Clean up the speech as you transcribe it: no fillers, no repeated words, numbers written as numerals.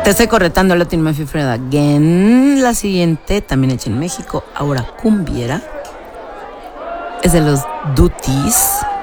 Te estoy corretando Latin Mafia Fred again. La siguiente, también hecha en México, ahora cumbiera. Es de los Duties.